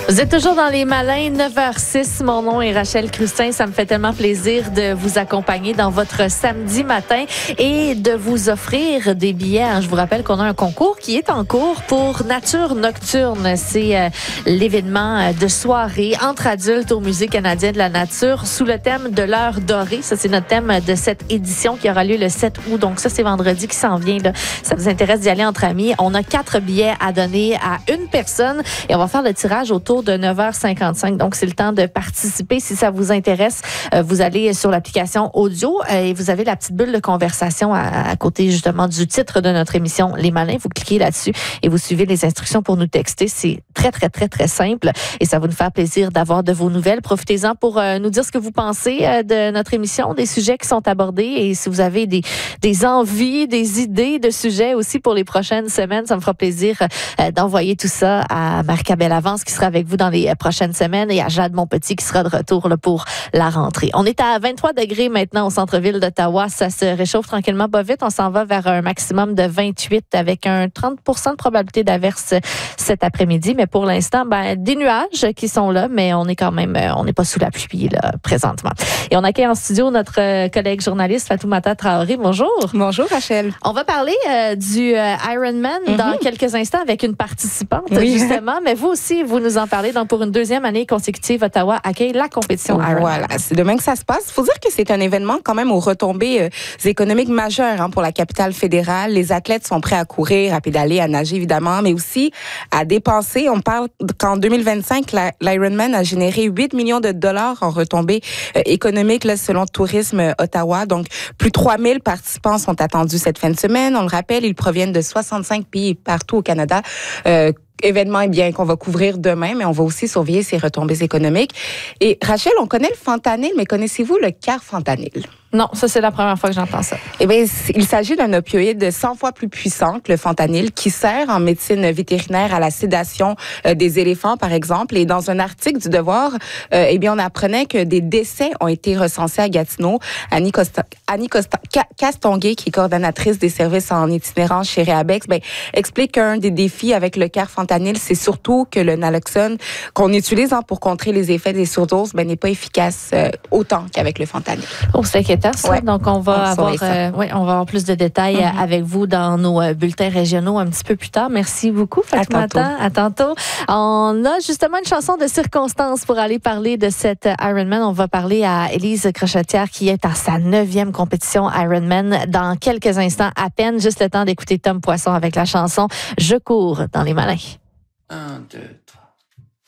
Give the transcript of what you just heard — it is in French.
Vous êtes toujours dans les malins, 9h06. Mon nom est Rachel Crustin. Ça me fait tellement plaisir de vous accompagner dans votre samedi matin et de vous offrir des billets. Je vous rappelle qu'on a un concours qui est en cours pour Nature Nocturne. C'est l'événement de soirée entre adultes au Musée canadien de la nature sous le thème de l'heure dorée. Ça, c'est notre thème de cette édition qui aura lieu le 7 août. Donc ça, c'est vendredi qui s'en vient. Là. Ça vous intéresse d'y aller entre amis. On a 4 billets à donner à une personne et on va faire le tirage autour de 9h55. Donc, c'est le temps de participer. Si ça vous intéresse, vous allez sur l'application audio et vous avez la petite bulle de conversation à côté justement du titre de notre émission Les Malins. Vous cliquez là-dessus et vous suivez les instructions pour nous texter. C'est très simple et ça va nous faire plaisir d'avoir de vos nouvelles. Profitez-en pour nous dire ce que vous pensez de notre émission, des sujets qui sont abordés et si vous avez des envies, des idées de sujets aussi pour les prochaines semaines, ça me fera plaisir d'envoyer tout ça à Marc-Abel Avance qui sera avec vous dans les prochaines semaines et à Jade Monpetit qui sera de retour là, pour la rentrée. On est à 23 degrés maintenant au centre-ville d'Ottawa. Ça se réchauffe tranquillement pas vite. On s'en va vers un maximum de 28 avec un 30% de probabilité d'averse cet après-midi. Mais pour l'instant, des nuages qui sont là, mais on est quand même, on n'est pas sous la pluie là, présentement. Et on accueille en studio notre collègue journaliste Fatoumata Traoré. Bonjour. Bonjour Rachel. On va parler du Ironman dans quelques instants avec une participante justement, mais vous aussi, vous nous en parlez. Donc, pour une deuxième année consécutive, Ottawa accueille la compétition Ironman. Voilà, c'est demain que ça se passe. Il faut dire que c'est un événement quand même aux retombées économiques majeures pour la capitale fédérale. Les athlètes sont prêts à courir, à pédaler, à nager évidemment, mais aussi à dépenser. On parle qu'en 2025, l'Ironman a généré 8 millions de dollars en retombées économiques là, selon Tourisme Ottawa. Donc, plus de 3000 participants sont attendus cette fin de semaine. On le rappelle, ils proviennent de 65 pays partout au Canada. Événement bien qu'on va couvrir demain, mais on va aussi surveiller ses retombées économiques. Et Rachel, on connaît le fentanyl, mais connaissez-vous le carfentanyl? Non, ça c'est la première fois que j'entends ça. Eh bien, il s'agit d'un opioïde 100 fois plus puissant que le fentanyl qui sert en médecine vétérinaire à la sédation des éléphants, par exemple. Et dans un article du Devoir, on apprenait que des décès ont été recensés à Gatineau. Annie Castonguay, qui est coordonnatrice des services en itinérance chez Réabex, explique qu'un des défis avec le carfentanyl, c'est surtout que le naloxone qu'on utilise pour contrer les effets des surdoses n'est pas efficace autant qu'avec le fentanyl. Oh, c'est inquiétant. Ouais. Donc, on va avoir plus de détails avec vous dans nos bulletins régionaux un petit peu plus tard. Merci beaucoup, Fatoumata. À tantôt. On a justement une chanson de circonstance pour aller parler de cette Ironman. On va parler à Élise Crochetière qui est à sa 9e compétition Ironman dans quelques instants à peine. Juste le temps d'écouter Tom Poisson avec la chanson « Je cours dans les malins ». 1, 2, 3.